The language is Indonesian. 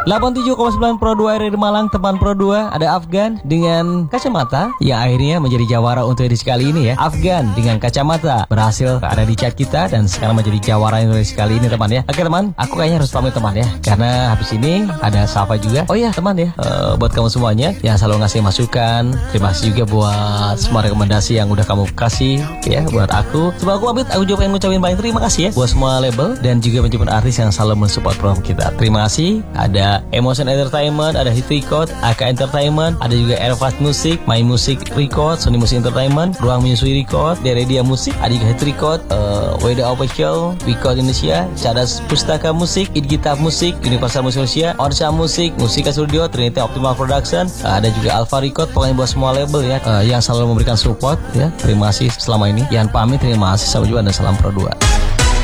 87,9 Pro 2 RRI Malang, teman Pro 2. Ada Afgan dengan kacamata yang akhirnya menjadi jawara untuk edisi kali ini ya. Afgan dengan kacamata berhasil ada di chat kita dan sekarang menjadi jawara edisi kali ini teman ya. Oke teman, aku kayaknya harus pamit teman ya, karena habis ini ada Safa juga. Oh iya teman ya, buat kamu semuanya yang selalu ngasih masukan, terima kasih juga buat semua rekomendasi yang udah kamu kasih ya buat aku. Sebelum aku pamit, aku juga pengen ngucapin banyak terima kasih ya buat semua label dan juga penjemput artis yang selalu mensupport program kita. Terima kasih. Ada Emotion Entertainment, ada Hit Record, AK Entertainment, ada juga Airfast Music, My Music Record, Sony Music Entertainment, Ruang Menyusui Record, Deredia Musik, ada juga Hit Record, Weda Official, Record Indonesia, Cadas Pustaka Musik, Idgitab Musik, Universal Musik Indonesia, Orsa Musik, Musika Studio, Trinity Optimal Production, ada juga Alpha Record. Pokoknya buat semua label ya yang selalu memberikan support ya. Terima kasih selama ini. Yang pamit, terima kasih, sampai jumpa dan salam Pro 2.